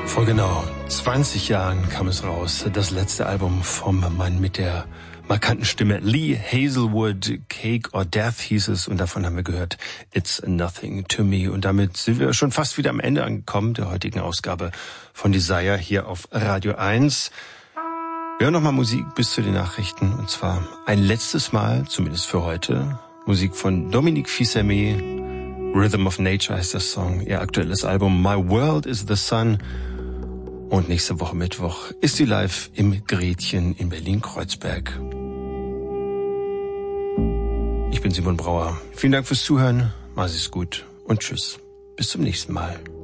Vor genau 20 Jahren kam es raus, das letzte Album vom Mann mit der markanten Stimme Lee Hazelwood, Cake or Death hieß es, und davon haben wir gehört It's Nothing to Me. Und damit sind wir schon fast wieder am Ende angekommen der heutigen Ausgabe von Desire hier auf Radio 1. Wir hören nochmal Musik bis zu den Nachrichten, und zwar ein letztes Mal, zumindest für heute, Musik von Dominique Fils-Aimé. Rhythm of Nature heißt das Song, ihr aktuelles Album My World is the Sun. Und nächste Woche Mittwoch ist sie live im Gretchen in Berlin-Kreuzberg. Ich bin Simon Brauer. Vielen Dank fürs Zuhören, mach es gut und tschüss. Bis zum nächsten Mal.